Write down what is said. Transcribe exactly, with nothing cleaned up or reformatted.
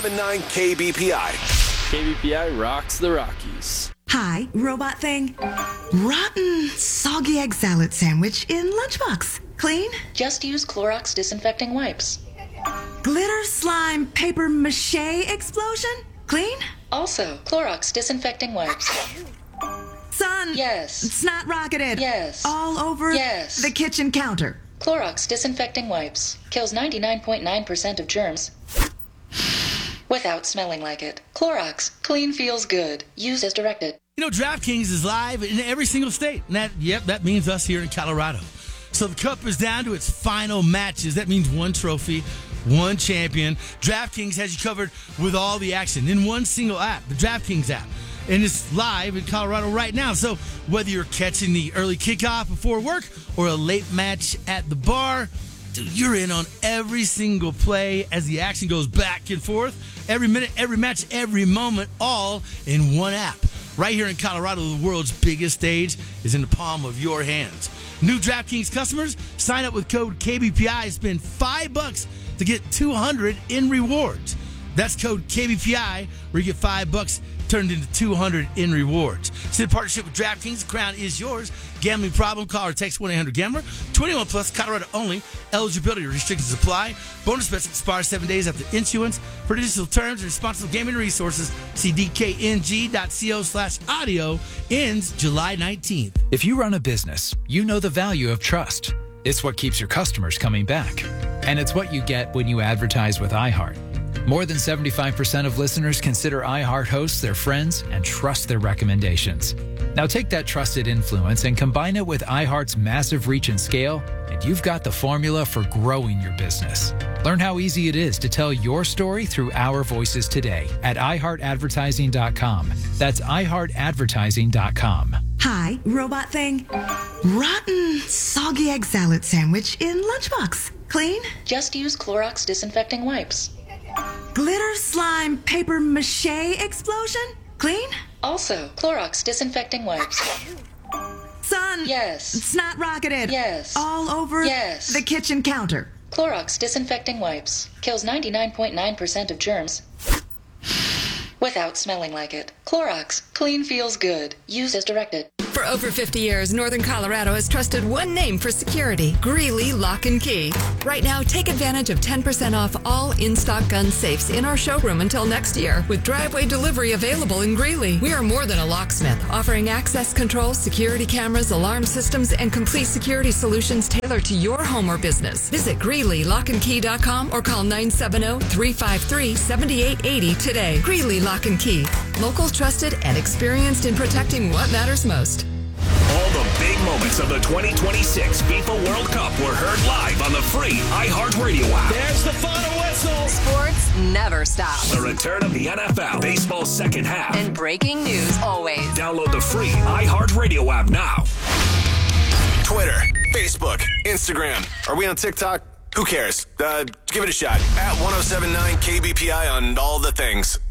nine K B P I. K B P I rocks the Rockies. Hi, robot thing. Rotten, soggy egg salad sandwich in lunchbox. Clean? Just use Clorox disinfecting wipes. Glitter slime paper mache explosion? Clean? Also, Clorox disinfecting wipes. Son. Yes. Snot rocketed. Yes. All over Yes. the kitchen counter. Clorox disinfecting wipes. Kills ninety-nine point nine percent of germs without smelling like it. Clorox. Clean feels good. Use as directed. You know, DraftKings is live in every single state. And that, yep, that means us here in Colorado. So the Cup is down to its final matches. That means one trophy, one champion. DraftKings has you covered with all the action in one single app, the DraftKings app. And it's live in Colorado right now. So whether you're catching the early kickoff before work or a late match at the bar, dude, you're in on every single play as the action goes back and forth. Every minute, every match, every moment, all in one app. Right here in Colorado, the world's biggest stage is in the palm of your hands. New DraftKings customers, sign up with code K B P I, spend five bucks to get two hundred in rewards. That's code K B P I, where you get five bucks turned into two hundred in rewards. It's in partnership with DraftKings. The crown is yours. Gambling problem? Call or text one eight hundred gambler. twenty-one plus, Colorado only. Eligibility restrictions apply. Bonus bets expire seven days after issuance. For additional terms and responsible gaming resources, see D K N G dot co slash audio. Ends July nineteenth. If you run a business, you know the value of trust. It's what keeps your customers coming back. And it's what you get when you advertise with iHeart. More than seventy-five percent of listeners consider iHeart hosts their friends and trust their recommendations. Now take that trusted influence and combine it with iHeart's massive reach and scale, and you've got the formula for growing your business. Learn how easy it is to tell your story through our voices today at i heart advertising dot com. That's i heart advertising dot com. Hi, robot thing. Rotten, soggy egg salad sandwich in lunchbox. Clean? Just use Clorox disinfecting wipes. Glitter slime paper mache explosion? Clean? Also, Clorox disinfecting wipes. Son. Yes. Snot rocketed. Yes. All over Yes. the kitchen counter. Clorox disinfecting wipes. Kills ninety-nine point nine percent of germs without smelling like it. Clorox. Clean feels good. Use as directed. For over fifty years, Northern Colorado has trusted one name for security, Greeley Lock and Key. Right now, take advantage of ten percent off all in-stock gun safes in our showroom until next year, with driveway delivery available in Greeley. We are more than a locksmith, offering access control, security cameras, alarm systems, and complete security solutions tailored to your home or business. Visit Greeley Lock and Key dot com or call nine seven zero, three five three, seven eight eight zero today. Greeley Lock and Key, local, trusted, and experienced in protecting what matters most. All the big moments of the twenty twenty-six FIFA World Cup were heard live on the free iHeartRadio app. There's the final whistle. Sports never stop. The return of the N F L, baseball second half. And breaking news always. Download the free iHeartRadio app now. Twitter, Facebook, Instagram. Are we on TikTok? Who cares? Uh, give it a shot. At ten seventy-nine K B P I on all the things.